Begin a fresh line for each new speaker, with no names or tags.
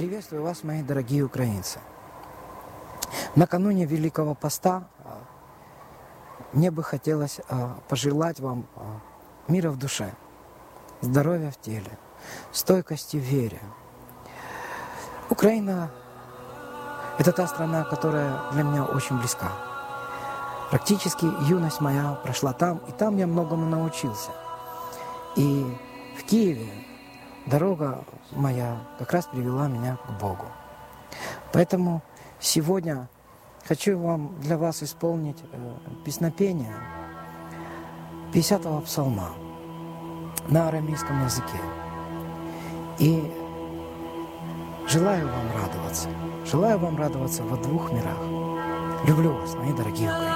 Приветствую вас, мои дорогие украинцы. Накануне Великого Поста мне бы хотелось пожелать вам мира в душе, здоровья в теле, стойкости в вере. Украина – это та страна, которая для меня очень близка. Практически юность моя прошла там, и там я многому научился. И в Киеве дорога моя как раз привела меня к Богу. Поэтому сегодня хочу для вас исполнить песнопение 50-го псалма на арамейском языке. И желаю вам радоваться во двух мирах. Люблю вас, мои дорогие украинцы.